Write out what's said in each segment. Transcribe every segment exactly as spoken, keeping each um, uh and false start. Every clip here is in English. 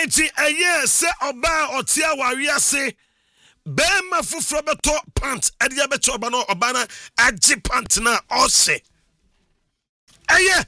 Enti eye se oba otia wariase bema fufuro beto pant ade ya beto oba no oba na agi pant na ose. Eye.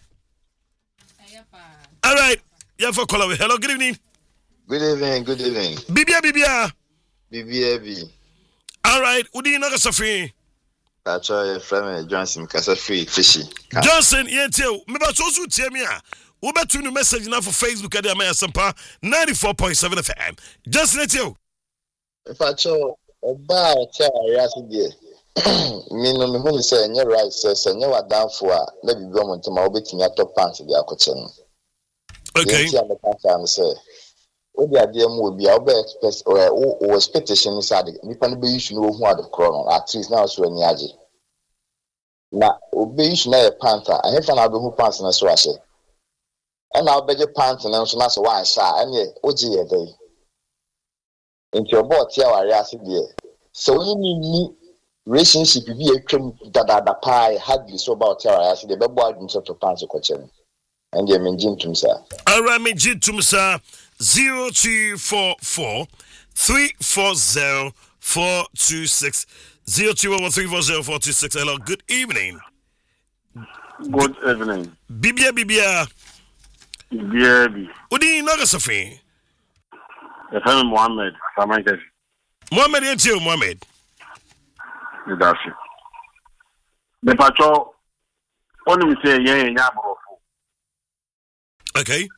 All right. Yeah, for caller. Hello, good evening. Good evening, good evening. Bibia Bibia. Bibia B. All right. Udi no Safi. That's why friend Johnson Casa Free Fishy. Johnson, yeah, tell me about so so tell me. We better to message now for Facebook at the Amaya Sampa ninety-four point seven F M. Just let you. If I show about curiosity, me no me who say any right says any what down for let me go to my bit in your top pants the akochin. Okay. I'm the pants say. What the idea would be our best or expectation inside the can be you know who are the chrono at least now so any aji. Now obey you know a panther. I have an who pants in a swashe. And I'll bet your pants and also not one shot and yet O G a day. Into your boat here acid there. So you need relationship be a cream that the pie had you so about terror acid the bubble himself to pants a question. And you mean Jim to sir. All right, me Jim to sir. Zero two four four three four zero four two six zero two one three four zero four two six. Hello, good evening. Good evening. Bibia Bibia. Bibia. Udi Nagasafi. Efem Mohammed. Samankes. Mohammed Etio Mohammed. Nidashi. The patrol. Only say yeah yeah bro. Okay.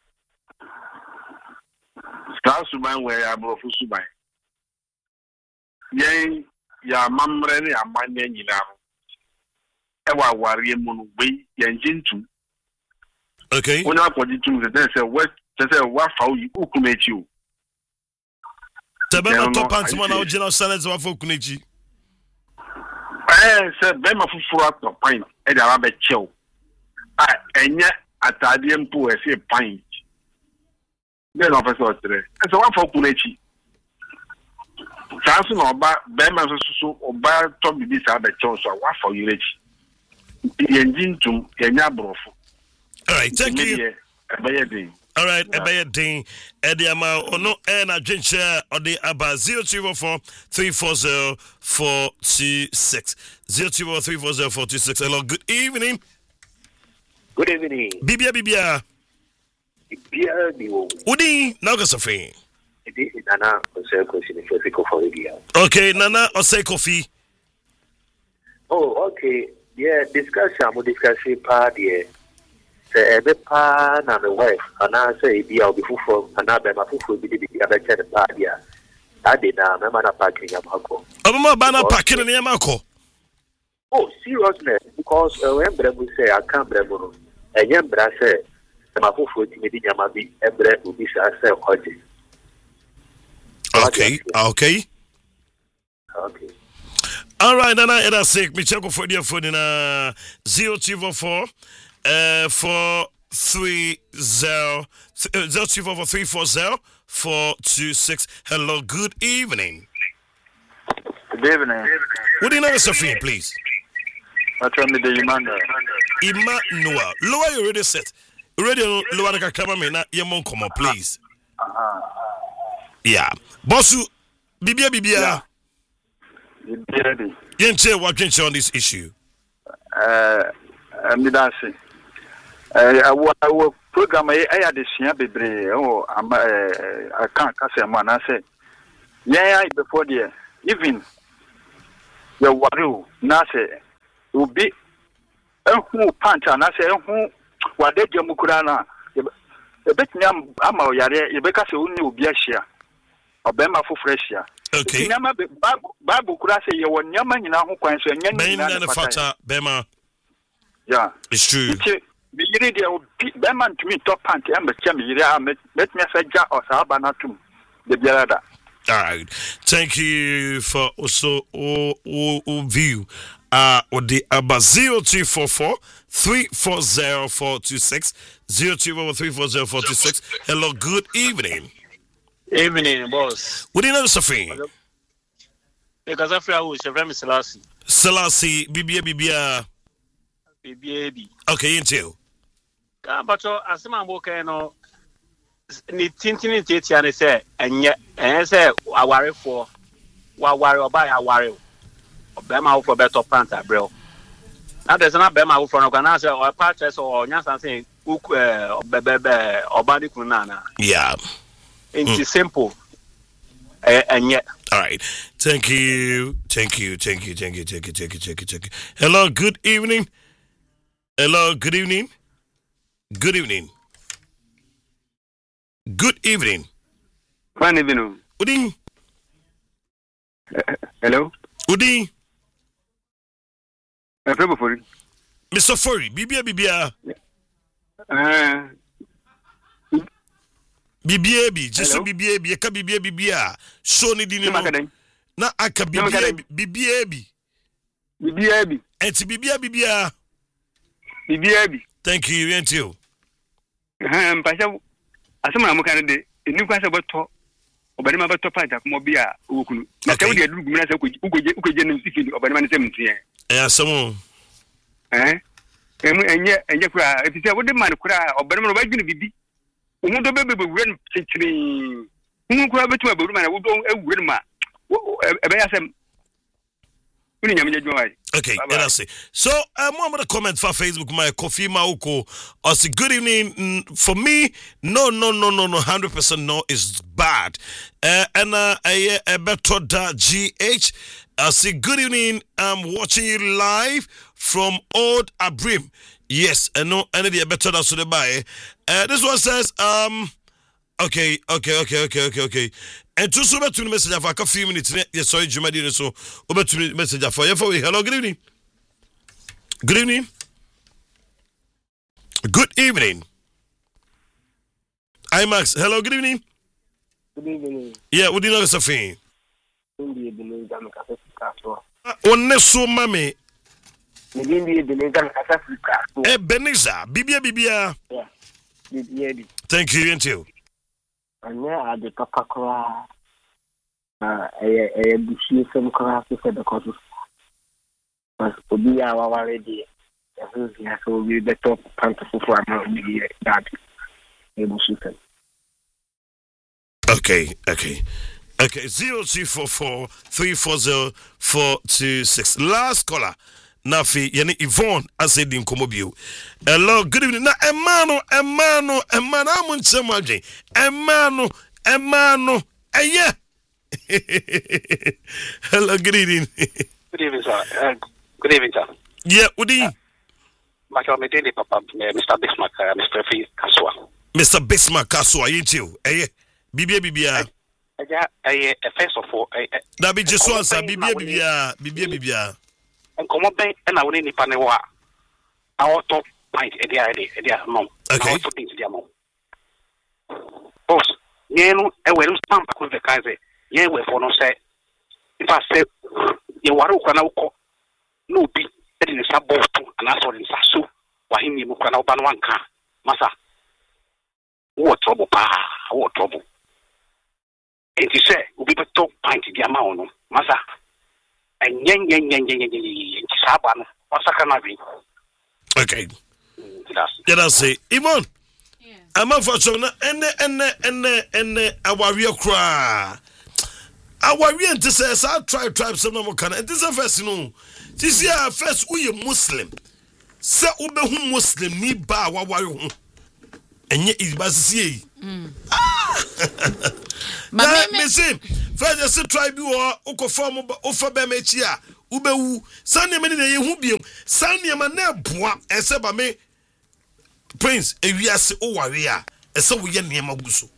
Star Suban where I brought for Suban. Yea, ya mamre, ya mania, you know. Ewa warrior moon way, engine too. Okay. When I put it to the say, what, just a what how you could make you. Tabema top pants one original salads of Fokunichi. I said, Bema for up the pint, and a rabbit chill. I, and yet, at Adium poor, say pint. Then officer today. It's a one for Kunechi. Samson or Bema so or Bar Tommy this other choice or what for you? The engine to Kenya Brof. All right, thank you. All right, a bad thing. Eddie Ama or no, and I drink share or the about zero two four three four zero four two six zero two four three four zero four two six. Hello, good evening. Good evening. Bibia Bibia. Bia Biwo. Udi Nagasafi. It is Nana Oseko Sinifiko for India. Okay, Nana Oseko. Oh, okay. Yeah, discussion, we discuss part, yeah. Say, every part and the wife, and I say, be out before from another, my food will be the other kind of part, yeah. I did not, my man, packing a Marco. I'm banner packing in Yamako. Oh, seriousness, because when Bremo say, I can't Bremo, and young Bra say, my food will be Yamabi, and bread will be say, okay, okay. Okay. All right, Nana, and I say, me check for your phone in a zero two four four, uh, four three zero zero two four four three four zero four two six. Hello, good evening. Good evening. Would you know Sophie, please? I tell me the Emmanuel. Emmanuel, lower your radio set. Radio lower the camera, na your come on, please. Uh-huh. Yeah, Bossu, Bibia Bibia. Bibia. Yenche, what can you on this issue? Uh, I'm dancing. Uh, our program, I had this year, baby. Oh, I'm, I can't say, man. I say, yeah, before the even your waru, Nase, will be a who punch, and I say, who, what did you mukurana? The bit name, I'm a yare, you because you knew Biashia. Obema for fresh ya. Okay. Nyama babu kura say you want nyama nyina ho kwan so nya nyina na fata bema. Yeah. It's true. Bi yiri de bema ntumi top pant e ma cha me yiri a met me fa ja o sa ba na tum de biara da. All right. Thank you for also o o view. Uh or the about zero two four four three four zero four two six zero two four four three four zero four two six. Hello, good evening. Evening, boss. What do you know, Sophie? Because I feel I was Selassie. Selassie, Bibia Bibia. Bibia. Okay, until. But as I'm working on ni tintini tietia ne say enye enye say aware for wa ware oba ya ware obema wo for better plant abrel na there's na bema wo for no kana say o patches or nya something uku bebebe oba di kuna na yeah it's mm. simple uh, and yet all right thank you thank you thank you thank you thank you thank you thank you thank you hello good evening hello good evening good evening good evening fine evening Udin uh, hello Udin uh, February Mister Fori bibia bibia uh bibia bi jesu bibia bi ka bibia bibia so ni di ni no na aka bibia bibia bi bibia bi enti bibia bibia bibia bi thank you and you eh mpasha asema na mukane de eni kwa se boto obani ma boto pa ja ko bi a wokunu na tawo de aduru gumina se ukoje ukoje nem sifi obani ma ne sem ntie eh asemo eh emu enye enye kura efise wo de man kura obani ma no ba dwene bibi umu do bebe bewuren chichiri umu kura betu aberu ma na wo do ewuren ma ebe ya sem uni nyamje jwai okay let's see so um I'm going to comment for Facebook my coffee mauko or say good evening mm, for me no no no no no one hundred percent no is bad uh, and uh a, a better da G H I say good evening I'm watching you live from Old Abrim. Yes, and no, and the better than so the buy. Uh, this one says, um, okay, okay, okay, okay, okay, okay. And to so to the message for a few minutes. Yes, sorry, Jumadi, so over to the message for you. Hello, good evening. Good evening. Good evening. I'm Max. Hello, good evening. Good evening. Yeah, what do you know, Sophie? Indeed, the name of Castle. One so, mammy. Ebenezer, Bibia Bibia. Yeah, Bibia. Thank you, and you. And there are the Papa Cora, a bushy some class for the causes. But be our already. Yes, will be the top panther for that. Okay, okay. Okay, zero two four four three four zero four two six. Last caller. Nafi, yani Yvonne, I said in Comobio. Hello, good evening. Na Emano, Emano, Emano, I'm on some way. Emano, Emano, eh, yeah. Hello, good evening. Good evening, sir. Uh, good evening, sir. Yeah, what do you? Mister Medeli, Papa, Mister Bismarck, uh, Mister Fee Kaswa. Mister Bismarck Kaswa, ain't you? Eh, Bibia Bibia. Yeah, eh, first of all, eh, that be just one, sir. Bibia Bibia, Bibia Bibia. And come up and I will need Panewa. Our top pint, a dear, a dear mom. Okay. Boss, Yenu, a well stamp with the Kaiser. Yen will for no say. If I say, you are no be, that is a suburb and answer in Sasu, while him you can open one car. Massa. What trouble, pa, what trouble. And he said, we be top pint, the amount, Massa. And yen yen yen yen yen yen saban wasakanabi. Okay. Let us say, Yvonne. I'm a for some and and and and our real cry. Our real to say, I'll try tribe some more can. And this is first, you know. This year first we Muslim. Say ube Muslim ni ba wa wa hu. Enye is basisi. Ah. Ma me say first just try bi wo ukofom ofa be mechi a ubewu sane me ne ye hu biem sane ma na boa ese ba me prince ewiase o ware a ese wo ye ne ma guso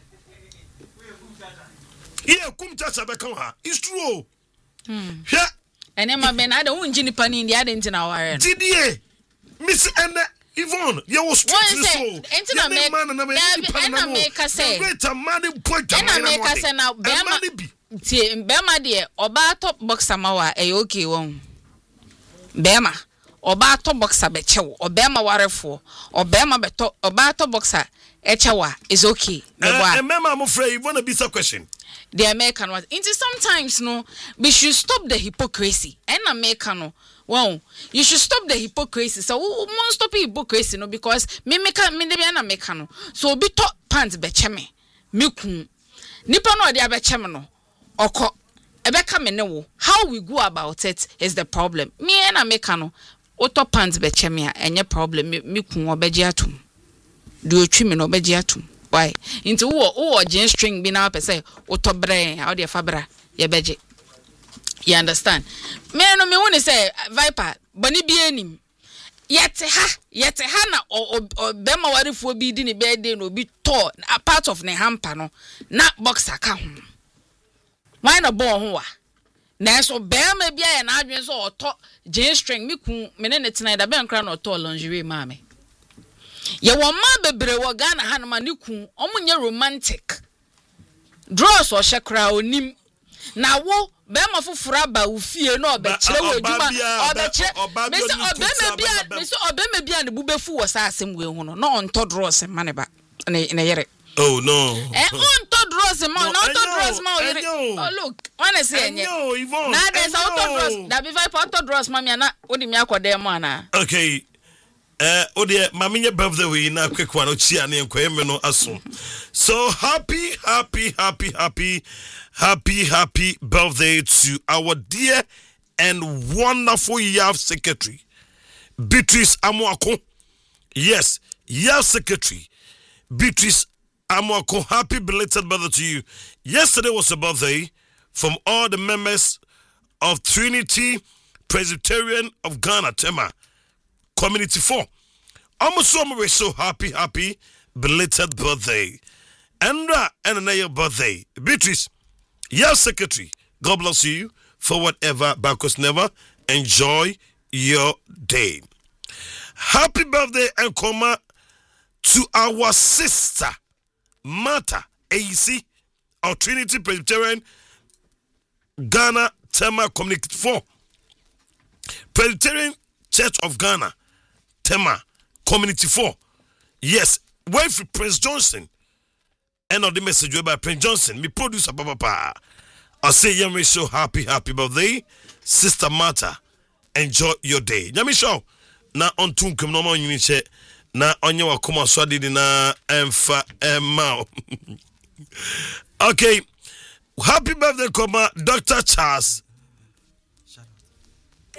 yeah kum chacha be kan ha it's true hmm hwe ene ma be na da unji ni pani ndi ade ntina ware didie miss ene Yvonne, you was street so. Entina me ena me ka say. Great money point. Ena me ka say na bema tie bema de oba top boxer ma wa e okay won. Bema oba top boxer be chewo, obema warefo, obema be to oba top boxer e chewa is okay. Eh mema I'm afraid you want to be some question. The American was into sometimes no we should stop the hypocrisy. En American no Well, you should stop the hypocrisy. So, we must stop hypocrisy, no, because me make me de be na make no. So, be top pants be cheme. Me kun. Nipa no de be cheme no. Oko. Ebeka me ne wo. How we go about it is the problem. Me na make no. Oto pants be cheme a enye problem. Me kun obeji atum. Do twi me no obeji atum. Why? Into wo wo gin string bi na pese oto brain. How de fabra ye beji. You understand? Me no me woni say Viper, boni bi anim. Yete ha, yete ha na o be ma warefo bi di ne birthday no bi to a part of ne hamper no na boxer ka ho. Why na bo ho wa? Na so be ma bi aye na adwen so oto jean string mi kun me ne tena da be nkra na oto lingerie ma me. Ye wo ma bebre wo Ghana ha na ma ne kun omunye romantic. Draws o shekra onim. Na wo be ma fufura ba ufie no obekire wo djuma obekire me se obeme bia me se obeme bia ne bubefu wo sa asem we hu no no onto draws mane ba ne ne yere. Oh no. Eh onto draws ma no onto draws ma yere. Oh look, when I say enye. Na dey say onto draws, da be five onto draws ma me na odi me akode mo ana. Okay. Uh, oh dear, Maminya birthday we na quick one ochia na enkoye me no aso. So happy, happy, happy, happy, happy, happy birthday to our dear and wonderful Yav secretary, Beatrice Amoako. Yes, Yav secretary, Beatrice Amoako. Happy belated birthday to you. Yesterday was a birthday from all the members of Trinity Presbyterian of Ghana, Tema. Community four. Almost so we're so happy, happy, belated birthday. Andra and another birthday. Beatrice, your secretary. God bless you for whatever, because never. Enjoy your day. Happy birthday and comma to our sister, Martha A C, of Trinity Presbyterian Ghana Tema Community four. Presbyterian Church of Ghana Tema Community four. Yes, wait for Prince Johnson. End of the message by Prince Johnson. Me producer Papa. I say you so happy, happy birthday, Sister Martha. Enjoy your day. Nyami show. Na on tunkum no man you say na onye wa koma so didi na emfa emma. Okay. Happy birthday, Koma, Doctor Charles